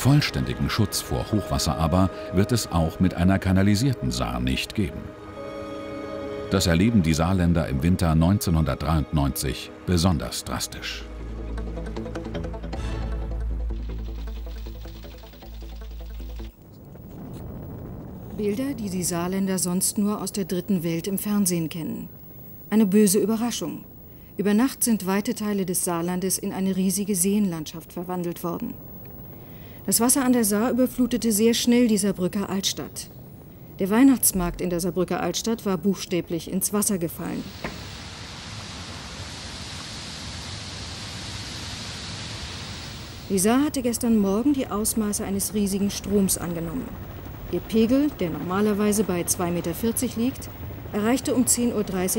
Vollständigen Schutz vor Hochwasser aber wird es auch mit einer kanalisierten Saar nicht geben. Das erleben die Saarländer im Winter 1993 besonders drastisch. Bilder, die die Saarländer sonst nur aus der dritten Welt im Fernsehen kennen. Eine böse Überraschung. Über Nacht sind weite Teile des Saarlandes in eine riesige Seenlandschaft verwandelt worden. Das Wasser an der Saar überflutete sehr schnell die Saarbrücker Altstadt. Der Weihnachtsmarkt in der Saarbrücker Altstadt war buchstäblich ins Wasser gefallen. Die Saar hatte gestern Morgen die Ausmaße eines riesigen Stroms angenommen. Ihr Pegel, der normalerweise bei 2,40 Meter liegt, erreichte um 10:30 Uhr